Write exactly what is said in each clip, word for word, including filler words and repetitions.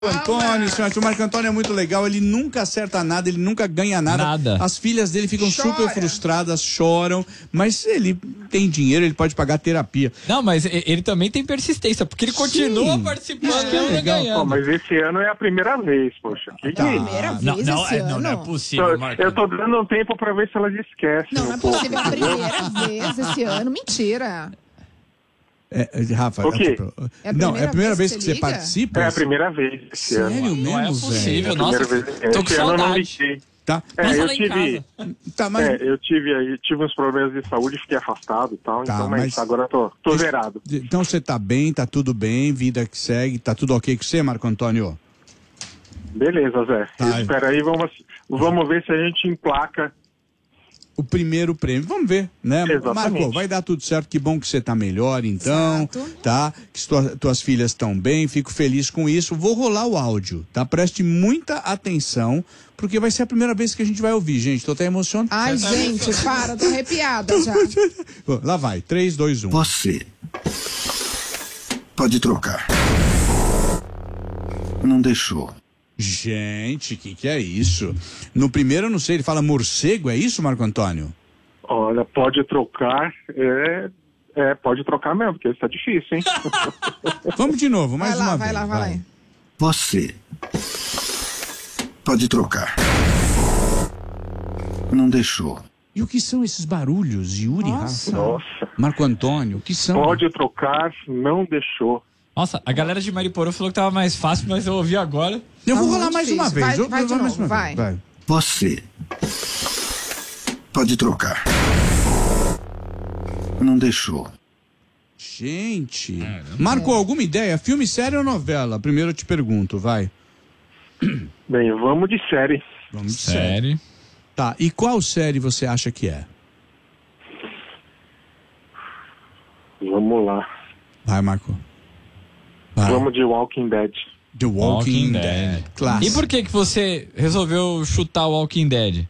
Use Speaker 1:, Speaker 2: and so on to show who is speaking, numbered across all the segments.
Speaker 1: Antônio, senhor, o Marco Antônio é muito legal, ele nunca acerta nada, ele nunca ganha nada.
Speaker 2: Nada.
Speaker 1: As filhas dele ficam
Speaker 3: Chora.
Speaker 1: super frustradas, choram, mas ele tem dinheiro, ele pode pagar terapia.
Speaker 2: Não, mas ele também tem persistência, porque ele continua
Speaker 1: Sim.
Speaker 2: participando
Speaker 1: Isso que é
Speaker 2: e
Speaker 1: legal.
Speaker 2: ganhando.
Speaker 4: Pô, mas esse ano é a primeira vez, poxa. Que
Speaker 1: Tá.
Speaker 4: que é isso?
Speaker 3: Primeira
Speaker 2: Não,
Speaker 3: vez
Speaker 2: não,
Speaker 3: esse
Speaker 2: é,
Speaker 3: ano.
Speaker 2: não, não é possível,
Speaker 4: Eu-
Speaker 2: Marco.
Speaker 4: Eu tô dando um tempo pra ver se elas esquecem.
Speaker 3: Não, não é
Speaker 4: um pouco.
Speaker 3: possível. A primeira vez esse ano. Mentira.
Speaker 1: É, é, Rafa,
Speaker 4: O quê?
Speaker 1: é-
Speaker 3: É a
Speaker 1: não, é a
Speaker 3: primeira
Speaker 1: primeira vez
Speaker 3: vez
Speaker 1: que
Speaker 3: que
Speaker 1: você
Speaker 3: liga?
Speaker 1: participa?
Speaker 4: É a primeira vez esse
Speaker 1: Sério
Speaker 4: ano.
Speaker 1: mesmo,
Speaker 2: Não é
Speaker 1: velho?
Speaker 2: possível,
Speaker 4: É a
Speaker 2: nossa.
Speaker 4: primeira vez.
Speaker 2: Tô com
Speaker 4: Esse ano eu não
Speaker 2: saudade.
Speaker 4: liguei.
Speaker 1: Tá,
Speaker 4: É,
Speaker 2: Passa
Speaker 4: eu
Speaker 2: lá em
Speaker 4: tive,
Speaker 2: casa.
Speaker 1: tá, mas...
Speaker 4: é, eu tive aí, tive uns problemas de saúde, fiquei afastado e tal,
Speaker 1: Tá,
Speaker 4: então, mas,
Speaker 1: mas-
Speaker 4: agora eu tô, tô zerado.
Speaker 1: Então você tá bem, tá tudo bem, vida que segue, tá tudo ok com você, Marco Antônio?
Speaker 4: Beleza, Zé.
Speaker 1: Tá.
Speaker 4: Espera aí, vamos, vamos ver se a gente emplaca.
Speaker 1: O primeiro prêmio, vamos ver, né?
Speaker 4: Exatamente.
Speaker 1: Marco, vai dar tudo certo, que bom que você tá melhor, então,
Speaker 3: Exato.
Speaker 1: tá? Que tua, tuas filhas estão bem, fico feliz com isso. Vou rolar o áudio, tá? Preste muita atenção, porque vai ser a primeira vez que a gente vai ouvir, gente. Tô até emocionado.
Speaker 3: Ai, gente, para, tô arrepiada já.
Speaker 1: Lá vai, três, dois, um.
Speaker 5: Você pode trocar. Não deixou.
Speaker 1: Gente, que que é isso? No primeiro, eu não sei, ele fala morcego, é isso, Marco Antônio?
Speaker 4: Olha, pode trocar, é, é, pode trocar mesmo, porque isso tá difícil, hein?
Speaker 1: Vamos de novo, mais
Speaker 3: Vai lá,
Speaker 1: uma
Speaker 3: vai
Speaker 1: vez.
Speaker 3: lá, vai lá.
Speaker 5: Você pode trocar. Não deixou.
Speaker 1: E o que são esses barulhos, Yuri,
Speaker 3: Nossa.
Speaker 1: Rafa?
Speaker 4: Nossa.
Speaker 1: Marco Antônio, o que são?
Speaker 4: Pode trocar, não deixou.
Speaker 2: Nossa, a galera de Mariporã falou que tava mais fácil, mas eu ouvi agora.
Speaker 1: Eu vou
Speaker 3: Tá
Speaker 1: rolar
Speaker 3: muito
Speaker 1: mais uma
Speaker 3: difícil.
Speaker 1: vez.
Speaker 3: Vai-
Speaker 1: eu vou
Speaker 3: vai de
Speaker 1: rolar mais
Speaker 3: novo,
Speaker 1: uma
Speaker 3: vai.
Speaker 1: vez. Vai.
Speaker 5: Você pode trocar. Não deixou.
Speaker 1: Gente. Marco, alguma ideia? Filme, série ou novela? Primeiro eu te pergunto, vai.
Speaker 4: Bem, vamos de série.
Speaker 1: Vamos de série.
Speaker 2: Sério?
Speaker 1: Tá, e qual série você acha que é?
Speaker 4: Vamos lá.
Speaker 1: Vai, Marco. Vai.
Speaker 4: Vamos de Walking Dead.
Speaker 1: The Walking,
Speaker 2: Walking
Speaker 1: Dead.
Speaker 2: Dead.
Speaker 1: Clássico.
Speaker 2: E por que que você resolveu chutar o Walking Dead?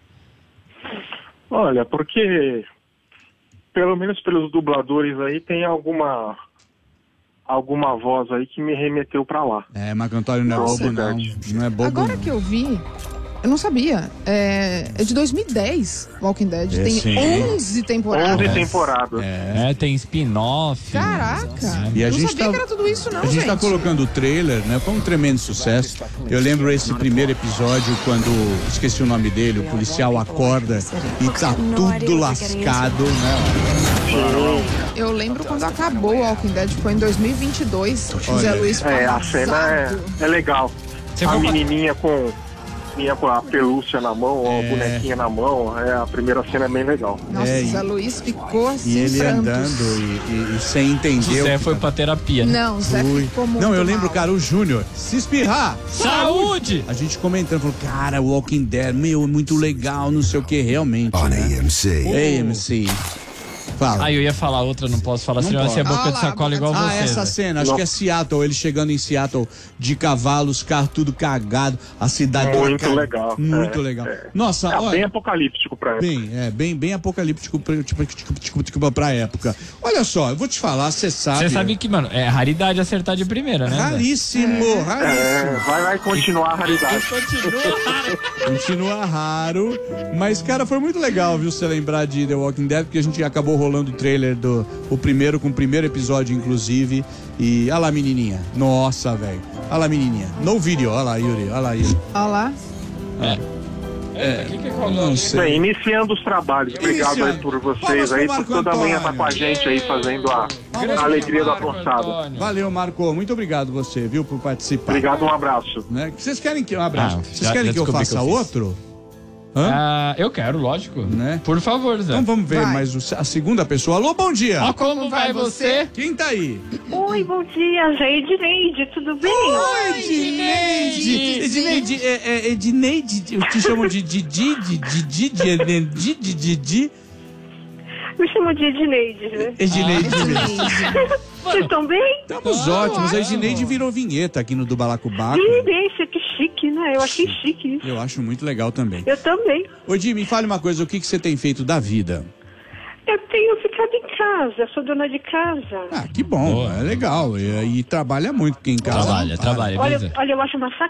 Speaker 4: Olha, porque pelo menos pelos dubladores aí tem alguma alguma voz aí que me remeteu pra lá.
Speaker 1: É, Marco Antônio não é
Speaker 4: Nossa,
Speaker 1: bobo, não.
Speaker 4: verdade.
Speaker 1: Não é bobo,
Speaker 3: Agora
Speaker 1: não.
Speaker 3: que eu vi, eu não sabia. É, é de dois mil e dez, Walking Dead.
Speaker 1: É,
Speaker 3: Tem
Speaker 1: sim.
Speaker 3: onze temporadas.
Speaker 4: onze temporadas.
Speaker 2: É, tem spin-off.
Speaker 3: Caraca.
Speaker 1: E a
Speaker 3: não
Speaker 1: gente
Speaker 3: sabia
Speaker 1: tá-
Speaker 3: que era tudo isso, não,
Speaker 1: A gente
Speaker 3: gente.
Speaker 1: tá colocando o trailer, né? Foi um tremendo sucesso. Eu lembro esse primeiro episódio quando, esqueci o nome dele, o policial acorda e tá tudo lascado, né?
Speaker 3: Eu lembro quando acabou o Walking Dead, foi em dois mil e vinte e dois. O José Luiz ficou
Speaker 4: É, a cena é,
Speaker 3: arrasado.
Speaker 4: é legal.
Speaker 2: Você
Speaker 4: a
Speaker 2: foi-
Speaker 4: menininha com, menina com a pelúcia na mão,
Speaker 1: É.
Speaker 4: a bonequinha na mão, é, a primeira cena é bem legal.
Speaker 3: Nossa,
Speaker 1: É,
Speaker 3: o José
Speaker 1: e-
Speaker 3: Luiz ficou assim,
Speaker 1: E ele
Speaker 3: prantos.
Speaker 1: andando e, e- e sem entender.
Speaker 2: José
Speaker 1: o que
Speaker 2: foi
Speaker 1: tá-
Speaker 2: pra terapia. né?
Speaker 3: Não, o Zé
Speaker 1: Fui.
Speaker 3: ficou muito
Speaker 1: Não, eu lembro,
Speaker 3: mal.
Speaker 1: cara, o Júnior, se espirrar,
Speaker 2: Saúde!
Speaker 1: a gente comentando, falou, cara, Walking Dead, meu, é muito legal, não sei o que, realmente,
Speaker 5: On
Speaker 1: né?
Speaker 5: A M C.
Speaker 1: A M C. Fala.
Speaker 2: Ah, eu ia falar outra, não posso falar,
Speaker 1: Não
Speaker 2: senão vai ser
Speaker 1: pode.
Speaker 2: boca
Speaker 3: Ah
Speaker 2: de
Speaker 3: lá,
Speaker 2: sacola
Speaker 3: boca
Speaker 2: igual
Speaker 3: de-
Speaker 1: Ah,
Speaker 2: você.
Speaker 1: essa
Speaker 2: Zé.
Speaker 1: cena, acho que é Seattle, ele chegando em Seattle de cavalo, os carros tudo cagado, a cidade toda
Speaker 4: Muito
Speaker 1: cagada.
Speaker 4: legal.
Speaker 1: Muito
Speaker 4: É,
Speaker 1: legal.
Speaker 4: é.
Speaker 1: Nossa,
Speaker 4: É
Speaker 1: olha,
Speaker 4: bem apocalíptico pra época.
Speaker 1: bem, é, bem, bem apocalíptico pra, tipo, tipo, tipo, tipo, pra época. Olha só, eu vou te falar, você sabe.
Speaker 2: Você sabe que, mano, é raridade acertar de primeira, né? Zé?
Speaker 1: Raríssimo, raríssimo.
Speaker 4: É, vai, vai continuar a raridade.
Speaker 1: Continua raro, mas cara, foi muito legal, viu, você lembrar de The Walking Dead, porque a gente acabou rolando o trailer do o primeiro, com o primeiro episódio, inclusive, e olha lá, menininha, nossa, velho, olha lá, menininha, no vídeo, olha lá, Yuri, olha lá, Yuri.
Speaker 3: Olha lá.
Speaker 2: É. É, que que é qual
Speaker 1: Não
Speaker 2: nome?
Speaker 1: sei.
Speaker 4: Bem, iniciando os trabalhos. Obrigado
Speaker 1: Iniciando.
Speaker 4: aí por vocês
Speaker 1: Palmas
Speaker 4: aí,
Speaker 1: pro
Speaker 4: por
Speaker 1: Marco
Speaker 4: toda manhã
Speaker 1: Antônio.
Speaker 4: tá com a gente aí fazendo a, a alegria da
Speaker 2: Marco
Speaker 4: moçada.
Speaker 2: Antônio.
Speaker 1: Valeu, Marco, muito obrigado você, viu, por participar.
Speaker 4: Obrigado, um abraço.
Speaker 1: Né? Vocês querem que um abraço?
Speaker 2: Ah,
Speaker 1: Vocês
Speaker 2: já-
Speaker 1: querem
Speaker 2: já
Speaker 1: que eu
Speaker 2: descobri
Speaker 1: faça
Speaker 2: que eu fiz.
Speaker 1: outro? Hã?
Speaker 2: Ah, eu quero, lógico.
Speaker 1: Né?
Speaker 2: Por favor, Zé.
Speaker 1: Então vamos ver
Speaker 3: Vai.
Speaker 1: mais o- a segunda pessoa. Alô, bom dia.
Speaker 2: Ó como vai você?
Speaker 1: Quem tá aí?
Speaker 6: Oi, bom dia, já é Edneide, tudo bem?
Speaker 1: Oi, Edneide! Edneide, é, é, Edneide, eu te chamo de Didi, de Didi, de Edneide, de Didi.
Speaker 6: Me chamo de Edneide, né?
Speaker 1: Edneide mesmo.
Speaker 6: Vocês estão bem?
Speaker 1: Estamos ótimos. A Edneide virou vinheta aqui no do Balacobaco.
Speaker 6: Delícia, que chique, né? Eu achei chique isso.
Speaker 1: Eu acho muito legal também.
Speaker 6: Eu também.
Speaker 1: Ô, Di, me fale uma coisa, o que, que você tem feito da vida?
Speaker 6: Eu tenho ficado empregada em casa, sou dona de casa.
Speaker 1: Ah, que bom,
Speaker 2: Boa.
Speaker 1: é legal. E, e trabalha muito, porque em casa.
Speaker 2: Trabalha,
Speaker 1: não para.
Speaker 2: trabalha,
Speaker 6: Olha,
Speaker 2: Bisa.
Speaker 6: olha, eu acho uma